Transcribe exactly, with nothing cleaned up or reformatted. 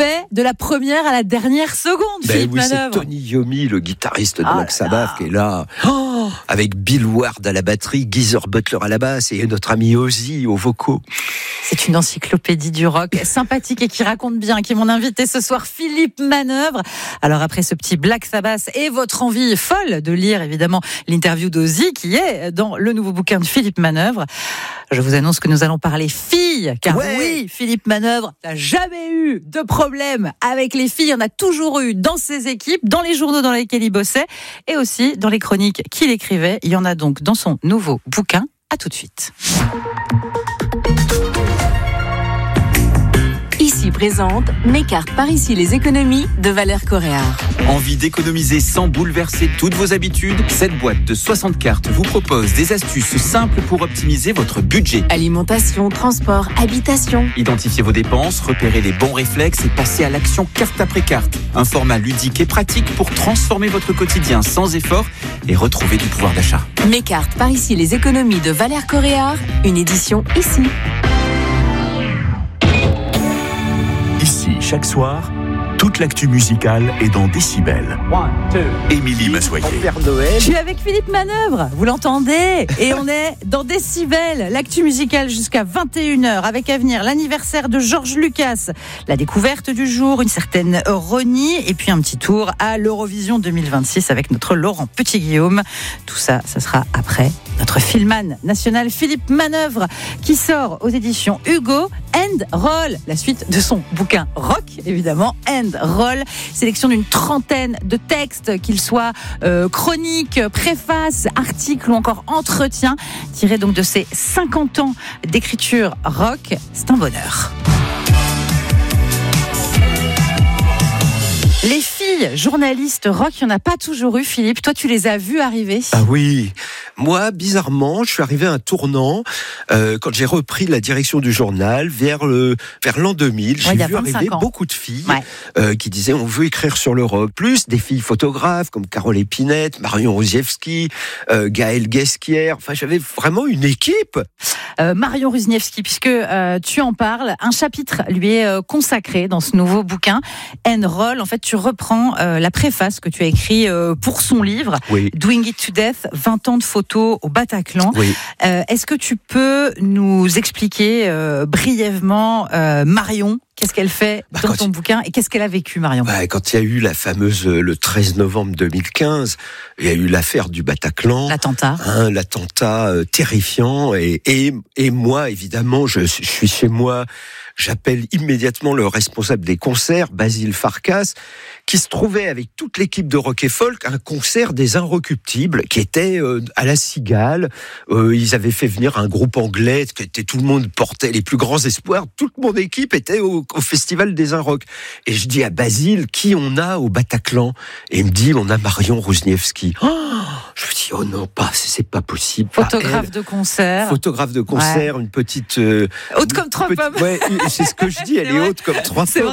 fait de la première à la dernière seconde, ben Philippe oui, Manœuvre. c'est Tony Iommi, le guitariste de Ah Black Sabbath, qui est là, oh, avec Bill Ward à la batterie, Geezer Butler à la basse et notre ami Ozzy aux vocaux. C'est une encyclopédie du rock, sympathique et qui raconte bien, qui est mon invité ce soir, Philippe Manœuvre. Alors après ce petit Black Sabbath et votre envie folle de lire évidemment l'interview d'Ozzy qui est dans le nouveau bouquin de Philippe Manœuvre, je vous annonce que nous allons parler filles, car ouais. oui, Philippe Manœuvre n'a jamais eu de problème avec les filles, il y en a toujours eu dans ses équipes, dans les journaux dans lesquels il bossait et aussi dans les chroniques qu'il écrivait. Il y en a donc dans son nouveau bouquin. À tout de suite. Ici présente mes cartes par ici les économies de Valère Coréard. Envie d'économiser sans bouleverser toutes vos habitudes? Cette boîte de soixante cartes vous propose des astuces simples pour optimiser votre budget. Alimentation, transport, habitation. Identifiez vos dépenses, repérez les bons réflexes et passez à l'action carte après carte. Un format ludique et pratique pour transformer votre quotidien sans effort et retrouver du pouvoir d'achat. Mes cartes par ici les économies de Valère Coréard, une édition ici. Ici, chaque soir, toute l'actu musicale est dans Décibel. Émilie Massoyer. Je suis avec Philippe Manœuvre, vous l'entendez, et on est dans Décibel, l'actu musicale jusqu'à vingt et une heures, avec à venir l'anniversaire de George Lucas, la découverte du jour, une certaine Ronnie, et puis un petit tour à l'Eurovision deux mille vingt-six avec notre Laurent Petit-Guillaume. Tout ça, ça sera après notre filmman national Philippe Manœuvre, qui sort aux éditions Hugo, And Roll, la suite de son bouquin rock, évidemment, And Roll, sélection d'une trentaine de textes, qu'ils soient euh, chroniques, préfaces, articles ou encore entretiens, tirés donc de ses cinquante ans d'écriture rock. C'est un bonheur. Les filles journalistes rock, il n'y en a pas toujours eu, Philippe. Toi, tu les as vues arriver. Ah oui, moi, bizarrement, je suis arrivé à un tournant euh, quand j'ai repris la direction du journal vers, le, vers l'an deux mille. Ouais, j'ai vu arriver ans. beaucoup de filles ouais. euh, qui disaient on veut écrire sur le rock. Plus des filles photographes comme Carole Épinette, Marion Ruziewski, euh, Gaëlle Guesquière. Enfin, j'avais vraiment une équipe. Euh, Marion Ruziewski, puisque euh, tu en parles, un chapitre lui est euh, consacré dans ce nouveau bouquin, And Roll. En fait, tu reprends euh, la préface que tu as écrite euh, pour son livre, oui. Doing It to Death, vingt ans de photos au Bataclan. Oui. Euh, est-ce que tu peux nous expliquer euh, brièvement euh, Marion? Qu'est-ce qu'elle fait bah, dans ton il... bouquin et qu'est-ce qu'elle a vécu, Marion? bah, Quand il y a eu la fameuse, le treize novembre deux mille quinze, il y a eu l'affaire du Bataclan. L'attentat. Hein, l'attentat euh, terrifiant. Et, et, et moi, évidemment, je, je suis chez moi. J'appelle immédiatement le responsable des concerts, Basile Farkas, qui se trouvait avec toute l'équipe de Rock et Folk, un concert des Inrecuptibles, qui était euh, à la Cigale. Euh, ils avaient fait venir un groupe anglais, qui était, tout le monde portait les plus grands espoirs. Toute mon équipe était au, au Festival des Inrock. Et je dis à Basile, qui on a au Bataclan? Et il me dit, on a Marion Ruziewski. Oh, je me dis, oh non, pas, c'est pas possible. Photographe de concert. Photographe de concert, ouais. Une petite... Euh, haute comme trois petite, pommes. Ouais, c'est ce que je dis, elle est, est haute comme trois pommes.